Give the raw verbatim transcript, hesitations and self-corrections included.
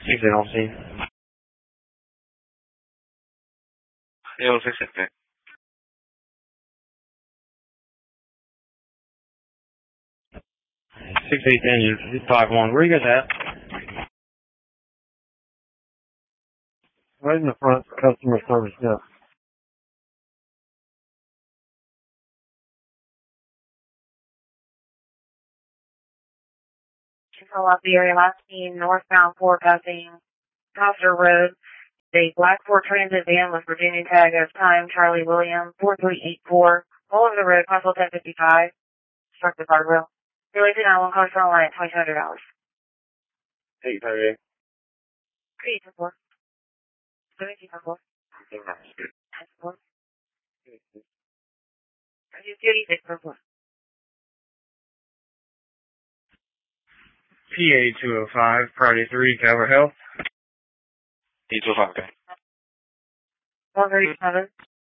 six eight on scene. Yo, six eight. six eight engine, five one. Where you guys at? Right in the front, customer service desk. Control up the area last seen northbound four passing Coster Road. The black Ford Transit van with Virginia tag as time Charlie William four three eight four. All over the road, Crossville ten fifty-five. Struck the guardrail. Related on one car front line at twenty hundred dollars. Eight thirty. Three eight four. Seventeen four. Four. Thirty-six four. P A two oh five, Priority three, Calvert Health. Eight two five. Okay. One thirty-seven.